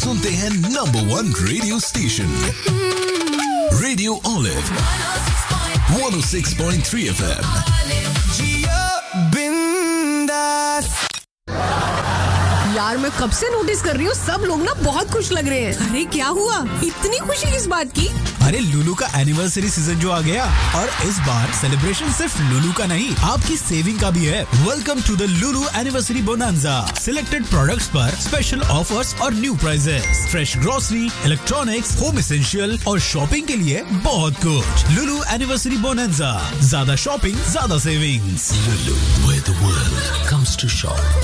सुनते हैं number 1 radio station radio olive 106.3 FM। यार मैं कब से नोटिस कर रही हूँ सब लोग ना बहुत खुश लग रहे हैं। अरे क्या हुआ? इतनी खुशी किस बात की? अरे लुलु का एनिवर्सरी सीजन जो आ गया और इस बार सेलिब्रेशन सिर्फ लुलु का नहीं आपकी सेविंग का भी है। Welcome to the Lulu anniversary bonanza. Selected products पर स्पेशल ऑफर्स और new prices, fresh grocery, electronics, home essential और शॉपिंग के लिए बहुत कुछ। लुलु एनिवर्सरी बोनांजा, ज्यादा शॉपिंग ज्यादा savings. Lulu, where the world comes to shop.